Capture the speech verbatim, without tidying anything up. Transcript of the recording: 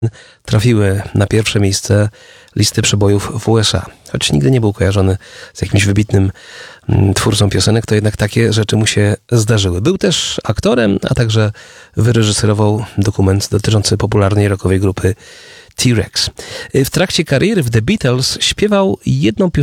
trafiły na pierwsze miejsce listy przebojów w U S A. Choć nigdy nie był kojarzony z jakimś wybitnym mm, twórcą piosenek, to jednak takie rzeczy mu się zdarzyły. Był też aktorem, a także wyreżyserował dokument dotyczący popularnej rockowej grupy T-Rex. W trakcie kariery w The Beatles śpiewał jedną piosenkę